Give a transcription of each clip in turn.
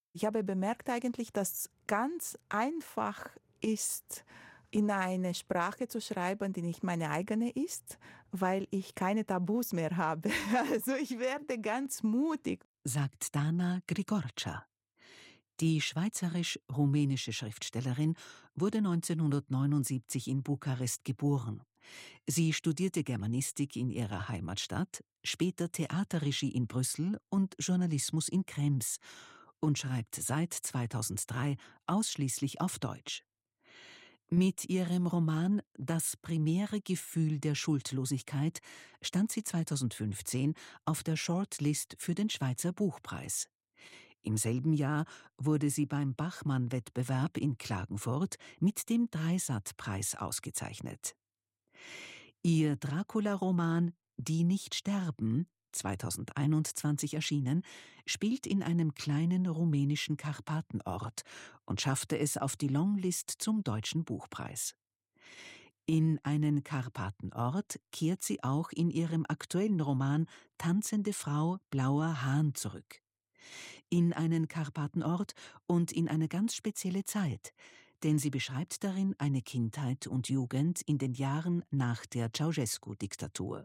Ich habe bemerkt eigentlich, dass ganz einfach ist, in eine Sprache zu schreiben, die nicht meine eigene ist, weil ich keine Tabus mehr habe. Also ich werde ganz mutig. Sagt Dana Grigorca. Die schweizerisch-rumänische Schriftstellerin wurde 1979 in Bukarest geboren. Sie studierte Germanistik in ihrer Heimatstadt, später Theaterregie in Brüssel und Journalismus in Krems und schreibt seit 2003 ausschließlich auf Deutsch. Mit ihrem Roman »Das primäre Gefühl der Schuldlosigkeit« stand sie 2015 auf der Shortlist für den Schweizer Buchpreis. Im selben Jahr wurde sie beim Bachmann-Wettbewerb in Klagenfurt mit dem Dreisat-Preis ausgezeichnet. Ihr Dracula-Roman »Die nicht sterben«, 2021 erschienen, spielt in einem kleinen rumänischen Karpatenort und schaffte es auf die Longlist zum Deutschen Buchpreis. In einen Karpatenort kehrt sie auch in ihrem aktuellen Roman »Tanzende Frau, blauer Hahn« zurück. In einen Karpatenort und in eine ganz spezielle Zeit, denn sie beschreibt darin eine Kindheit und Jugend in den Jahren nach der Ceausescu-Diktatur.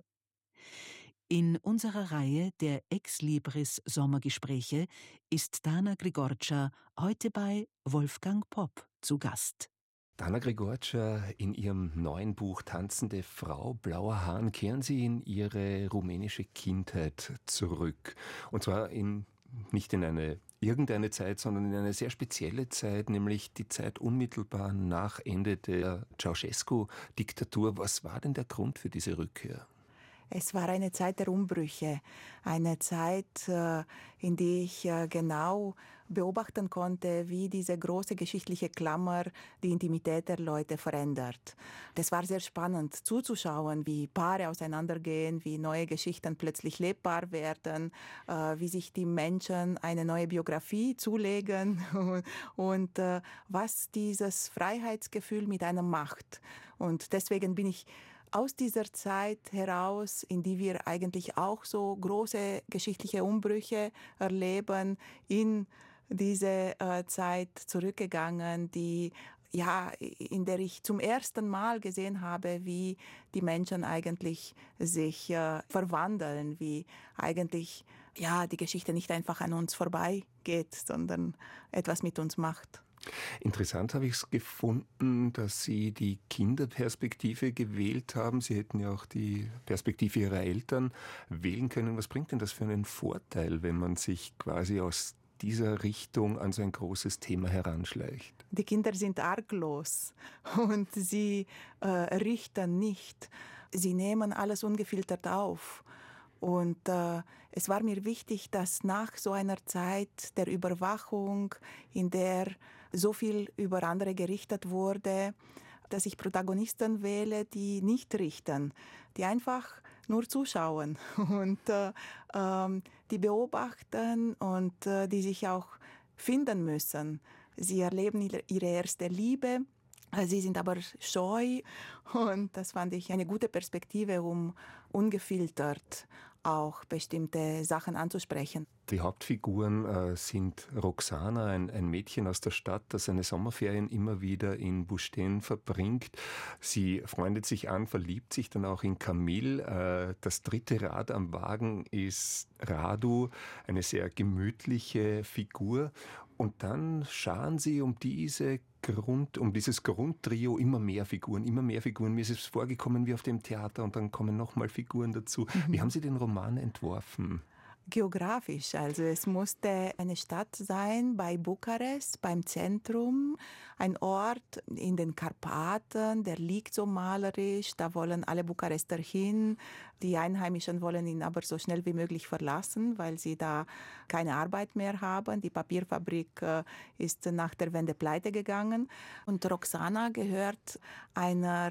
In unserer Reihe der Ex-Libris-Sommergespräche ist Dana Grigorca heute bei Wolfgang Popp zu Gast. Dana Grigorca, in ihrem neuen Buch »Tanzende Frau, blauer Hahn« kehren Sie in Ihre rumänische Kindheit zurück. Und zwar nicht in irgendeine Zeit, sondern in eine sehr spezielle Zeit, nämlich die Zeit unmittelbar nach Ende der Ceausescu-Diktatur. Was war denn der Grund für diese Rückkehr? Es war eine Zeit der Umbrüche, eine Zeit, in der ich genau beobachten konnte, wie diese große geschichtliche Klammer die Intimität der Leute verändert. Das war sehr spannend zuzuschauen, wie Paare auseinandergehen, wie neue Geschichten plötzlich lebbar werden, wie sich die Menschen eine neue Biografie zulegen und was dieses Freiheitsgefühl mit einem macht. Und deswegen bin ich aus dieser Zeit heraus, in die wir eigentlich auch so große geschichtliche Umbrüche erleben, in diese Zeit zurückgegangen, in der ich zum ersten Mal gesehen habe, wie die Menschen eigentlich sich verwandeln, wie eigentlich die Geschichte nicht einfach an uns vorbeigeht, sondern etwas mit uns macht. Interessant habe ich es gefunden, dass Sie die Kinderperspektive gewählt haben. Sie hätten ja auch die Perspektive Ihrer Eltern wählen können. Was bringt denn das für einen Vorteil, wenn man sich quasi aus dieser Richtung an so ein großes Thema heranschleicht? Die Kinder sind arglos und sie richten nicht. Sie nehmen alles ungefiltert auf. Und es war mir wichtig, dass nach so einer Zeit der Überwachung, in der so viel über andere gerichtet wurde, dass ich Protagonisten wähle, die nicht richten, die einfach nur zuschauen und die beobachten und die sich auch finden müssen. Sie erleben ihre erste Liebe. Sie sind aber scheu und das fand ich eine gute Perspektive, um ungefiltert auch bestimmte Sachen anzusprechen. Die Hauptfiguren sind Roxana, ein Mädchen aus der Stadt, das seine Sommerferien immer wieder in Bușteni verbringt. Sie freundet sich an, verliebt sich dann auch in Camille. Das dritte Rad am Wagen ist Radu, eine sehr gemütliche Figur. Und dann scharen sie um dieses Grundtrio immer mehr Figuren. Mir ist es vorgekommen wie auf dem Theater und dann kommen nochmal Figuren dazu. Wie haben Sie den Roman entworfen? Geografisch, also es musste eine Stadt sein bei Bukarest, beim Zentrum, ein Ort in den Karpaten, der liegt so malerisch, da wollen alle Bukarester hin, die Einheimischen wollen ihn aber so schnell wie möglich verlassen, weil sie da keine Arbeit mehr haben. Die Papierfabrik ist nach der Wende pleite gegangen und Roxana gehört einer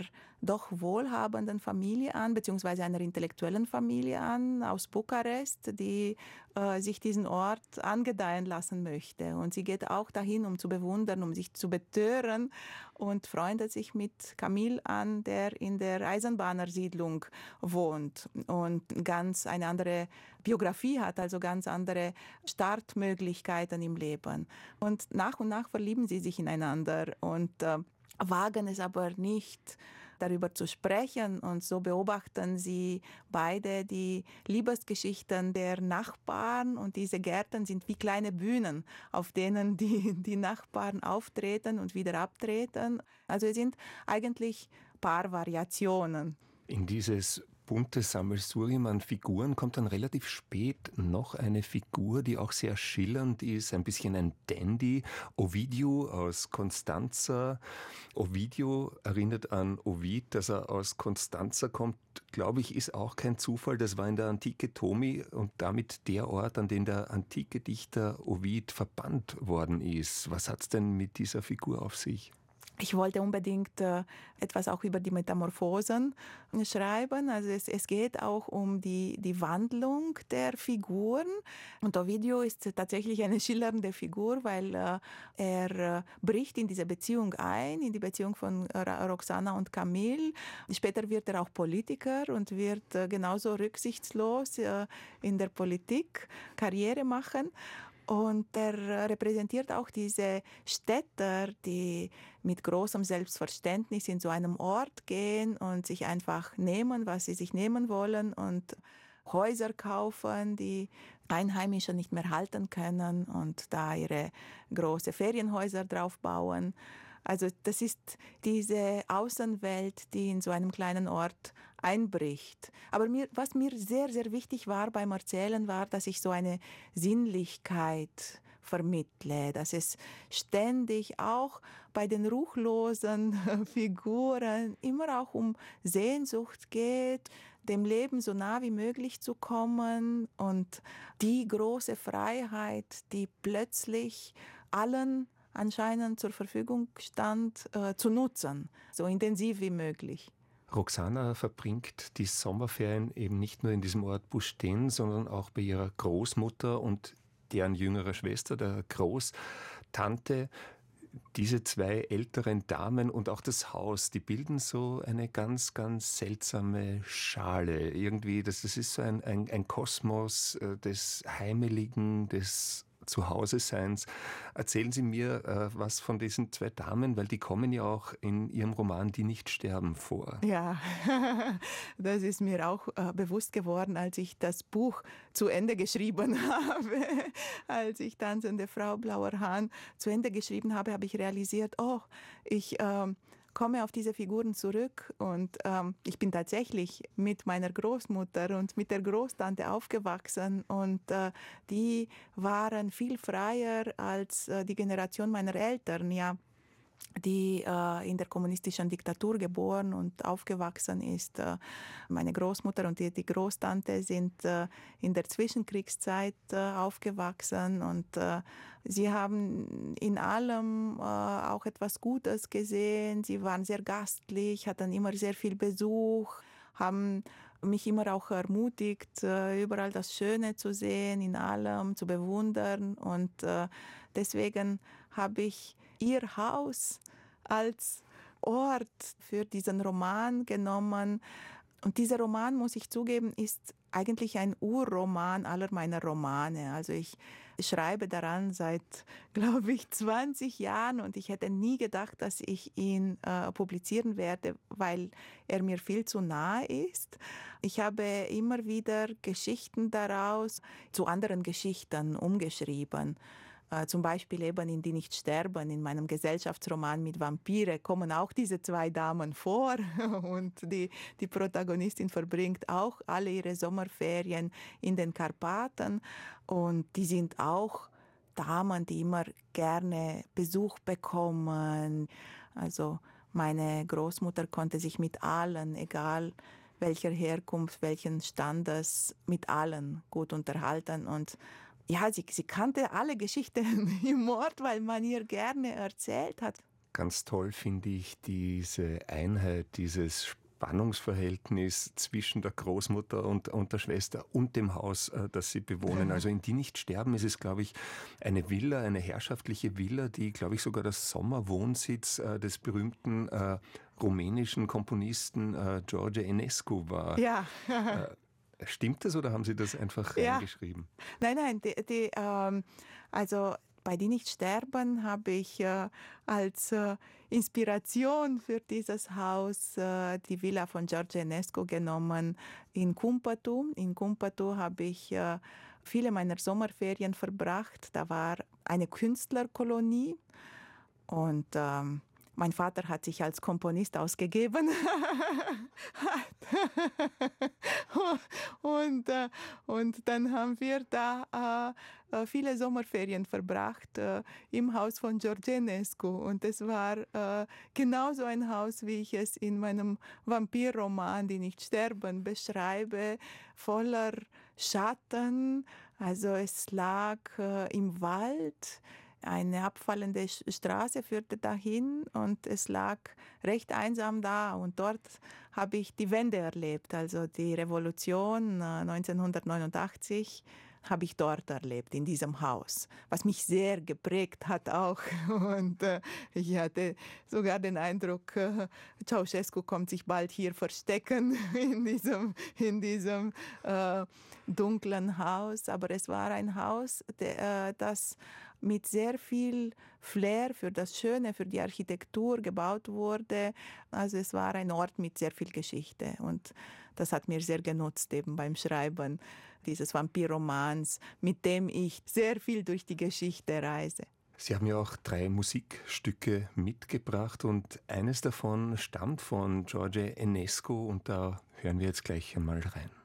doch wohlhabenden Familie an, beziehungsweise einer intellektuellen Familie an aus Bukarest, die sich diesen Ort angedeihen lassen möchte. Und sie geht auch dahin, um zu bewundern, um sich zu betören und freundet sich mit Kamil an, der in der Eisenbahnersiedlung wohnt und ganz eine andere Biografie hat, also ganz andere Startmöglichkeiten im Leben. Und nach verlieben sie sich ineinander und wagen es aber nicht, darüber zu sprechen. Und so beobachten sie beide die Liebesgeschichten der Nachbarn. Und diese Gärten sind wie kleine Bühnen, auf denen die Nachbarn auftreten und wieder abtreten. Also es sind eigentlich Paarvariationen. In dieses bunte Sammelsurium an Figuren kommt dann relativ spät noch eine Figur, die auch sehr schillernd ist, ein bisschen ein Dandy, Ovidiu aus Constanza. Ovidiu erinnert an Ovid, dass er aus Constanza kommt, glaube ich, ist auch kein Zufall. Das war in der Antike Tomi und damit der Ort, an den der antike Dichter Ovid verbannt worden ist. Was hat es denn mit dieser Figur auf sich? Ich wollte unbedingt etwas auch über die Metamorphosen schreiben. Also es geht auch um die Wandlung der Figuren. Und Ovidiu ist tatsächlich eine schillernde Figur, weil er bricht in diese Beziehung ein, in die Beziehung von Roxana und Kamil. Später wird er auch Politiker und wird genauso rücksichtslos in der Politik Karriere machen. Und er repräsentiert auch diese Städter, die mit großem Selbstverständnis in so einem Ort gehen und sich einfach nehmen, was sie sich nehmen wollen und Häuser kaufen, die Einheimische nicht mehr halten können und da ihre große Ferienhäuser drauf bauen. Also das ist diese Außenwelt, die in so einem kleinen Ort einbricht. Aber was mir sehr, sehr wichtig war beim Erzählen, war, dass ich so eine Sinnlichkeit vermittle, dass es ständig auch bei den ruchlosen Figuren immer auch um Sehnsucht geht, dem Leben so nah wie möglich zu kommen und die große Freiheit, die plötzlich allen anscheinend zur Verfügung stand, zu nutzen, so intensiv wie möglich. Roxana verbringt die Sommerferien eben nicht nur in diesem Ort Bușteni, sondern auch bei ihrer Großmutter und deren jüngerer Schwester, der Großtante. Diese zwei älteren Damen und auch das Haus, die bilden so eine ganz, ganz seltsame Schale. Irgendwie, das ist so ein Kosmos des Heimeligen, des Zuhause-Seins. Erzählen Sie mir was von diesen zwei Damen, weil die kommen ja auch in Ihrem Roman Die nicht sterben vor. Ja, das ist mir auch bewusst geworden, als ich das Buch zu Ende geschrieben habe. Als ich Tanzende Frau, Blauer Hahn zu Ende geschrieben habe, habe ich realisiert, ich komme auf diese Figuren zurück und ich bin tatsächlich mit meiner Großmutter und mit der Großtante aufgewachsen und die waren viel freier als die Generation meiner Eltern, ja, die in der kommunistischen Diktatur geboren und aufgewachsen ist. Meine Großmutter und die Großtante sind in der Zwischenkriegszeit aufgewachsen und sie haben in allem auch etwas Gutes gesehen. Sie waren sehr gastlich, hatten immer sehr viel Besuch, haben mich immer auch ermutigt, überall das Schöne zu sehen, in allem zu bewundern. Und deswegen habe ich ihr Haus als Ort für diesen Roman genommen. Und dieser Roman, muss ich zugeben, ist eigentlich ein Urroman aller meiner Romane. Also ich schreibe daran seit, glaube ich, 20 Jahren und ich hätte nie gedacht, dass ich ihn publizieren werde, weil er mir viel zu nahe ist. Ich habe immer wieder Geschichten daraus zu anderen Geschichten umgeschrieben. Zum Beispiel eben in Die nicht sterben, in meinem Gesellschaftsroman mit Vampire, kommen auch diese zwei Damen vor und die Protagonistin verbringt auch alle ihre Sommerferien in den Karpaten und die sind auch Damen, die immer gerne Besuch bekommen. Also meine Großmutter konnte sich mit allen, egal welcher Herkunft, welchen Standes, mit allen gut unterhalten und ja, sie kannte alle Geschichten im Ort, weil man ihr gerne erzählt hat. Ganz toll finde ich diese Einheit, dieses Spannungsverhältnis zwischen der Großmutter und der Schwester und dem Haus, das sie bewohnen. Also in Die nicht sterben ist es, glaube ich, eine Villa, eine herrschaftliche Villa, die, glaube ich, sogar das Sommerwohnsitz des berühmten rumänischen Komponisten George Enescu war. Ja. Stimmt das oder haben Sie das einfach Ja. reingeschrieben? Nein, also bei Die nicht sterben habe ich als Inspiration für dieses Haus die Villa von George Enescu genommen in Kumpatu. In Kumpatu habe ich viele meiner Sommerferien verbracht. Da war eine Künstlerkolonie und mein Vater hat sich als Komponist ausgegeben. Und dann haben wir da viele Sommerferien verbracht im Haus von George Enescu. Und es war genauso ein Haus, wie ich es in meinem Vampirroman Die nicht sterben beschreibe, voller Schatten. Also es lag im Wald. Eine abfallende Straße führte dahin und es lag recht einsam da. Und dort habe ich die Wende erlebt, also die Revolution 1989 habe ich dort erlebt, in diesem Haus, was mich sehr geprägt hat auch. Und ich hatte sogar den Eindruck, Ceausescu kommt sich bald hier verstecken in diesem dunklen Haus. Aber es war ein Haus, das mit sehr viel Flair für das Schöne, für die Architektur gebaut wurde. Also es war ein Ort mit sehr viel Geschichte und das hat mir sehr genutzt eben beim Schreiben dieses Vampirromans, mit dem ich sehr viel durch die Geschichte reise. Sie haben ja auch 3 Musikstücke mitgebracht und eines davon stammt von George Enescu und da hören wir jetzt gleich einmal rein.